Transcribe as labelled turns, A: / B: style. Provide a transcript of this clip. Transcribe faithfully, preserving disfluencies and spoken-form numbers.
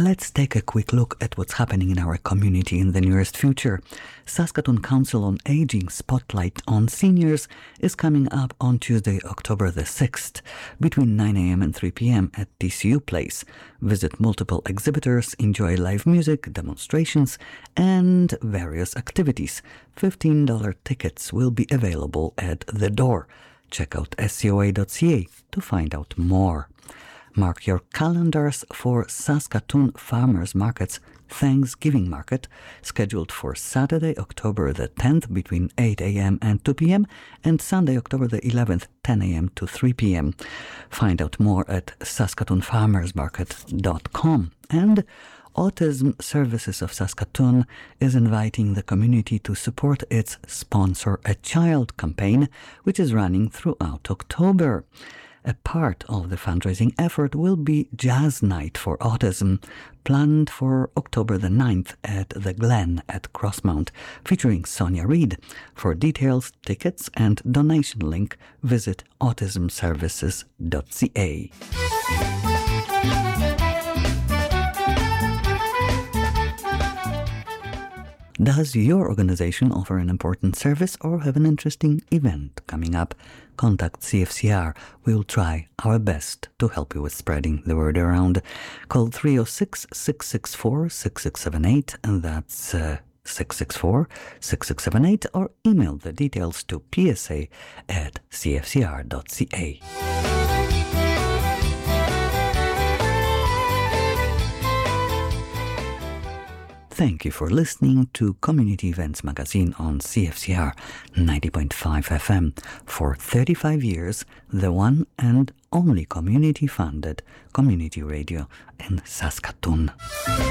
A: Let's take a quick look at what's happening in our community in the nearest future. Saskatoon Council on Aging Spotlight on Seniors is coming up on Tuesday, October the sixth, between nine a.m. and three p.m. at T C U Place. Visit multiple exhibitors, enjoy live music, demonstrations, and various activities. fifteen dollars tickets will be available at the door. Check out S C O A dot C A to find out more. Mark your calendars for Saskatoon Farmers Market's Thanksgiving Market, scheduled for Saturday, October the tenth between eight a.m. and two p.m. and Sunday, October the eleventh, ten a.m. to three p.m. Find out more at saskatoon farmers market dot com. And Autism Services of Saskatoon is inviting the community to support its Sponsor a Child campaign, which is running throughout October. A part of the fundraising effort will be Jazz Night for Autism, planned for October the ninth at the Glen at Crossmount, featuring Sonia Reed. For details, tickets, and donation link, visit autism services dot c a. Does your organization offer an important service or have an interesting event coming up? Contact C F C R. We'll try our best to help you with spreading the word around. Call three oh six, six six four, six six seven eight, and that's uh, six six four, six six seven eight, or email the details to p s a at c f c r dot c a. Thank you for listening to Community Events Magazine on C F C R ninety point five F M. For thirty-five years, the one and only community-funded community radio in Saskatoon.